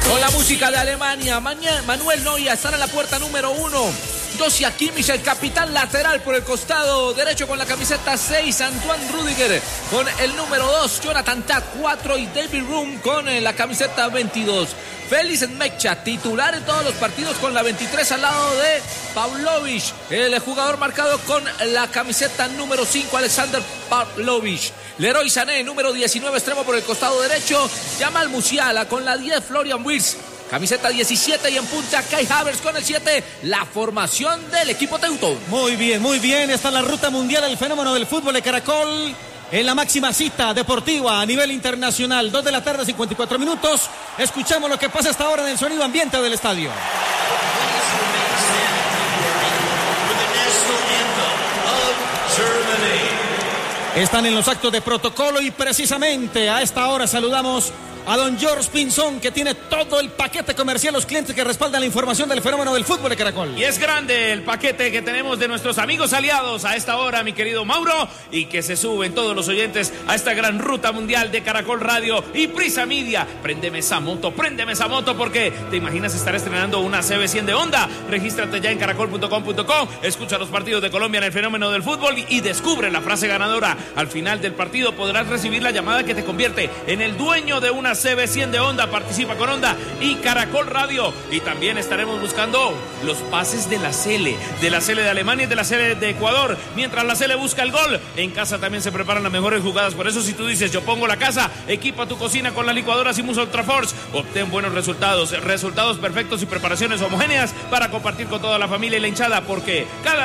Con la música de Alemania, Manuel Neuer estará en la puerta número 1. Josia Kimmich, el capitán lateral por el costado derecho con la camiseta 6. Antoine Rüdiger con el número 2. Jonathan Tah 4 y David Raum con la camiseta 22. Félix Mecha, titular en todos los partidos con la 23 al lado de Pavlovic, el jugador marcado con la camiseta número 5, Alexander Pavlovic. Leroy Sané, número 19, extremo por el costado derecho. Jamal Musiala con la 10, Florian Wirtz, camiseta 17, y en punta Kai Havertz con el 7, la formación del equipo teuto. Muy bien, está la ruta mundial, el fenómeno del fútbol de Caracol, en la máxima cita deportiva a nivel internacional. 2 de la tarde, 54 minutos. Escuchamos lo que pasa hasta ahora en el sonido ambiente del estadio. Están en los actos de protocolo y precisamente a esta hora saludamos a don George Pinzón, que tiene todo el paquete comercial, los clientes que respaldan la información del fenómeno del fútbol de Caracol. Y es grande el paquete que tenemos de nuestros amigos aliados a esta hora, mi querido Mauro, y que se suben todos los oyentes a esta gran ruta mundial de Caracol Radio y Prisa Media. Préndeme esa moto, porque te imaginas estar estrenando una CB100 de Honda. Regístrate ya en caracol.com.co, escucha los partidos de Colombia en el fenómeno del fútbol y descubre la frase ganadora. Al final del partido podrás recibir la llamada que te convierte en el dueño de una CB100 de Honda. Participa con Honda y Caracol Radio. Y también estaremos buscando los pases de la Sele de Alemania y de la Sele de Ecuador. Mientras la Sele busca el gol, en casa también se preparan las mejores jugadas. Por eso, si tú dices yo pongo la casa, equipa tu cocina con las licuadoras Simus Ultra Force. Obtén buenos resultados perfectos y preparaciones homogéneas para compartir con toda la familia y la hinchada, porque cada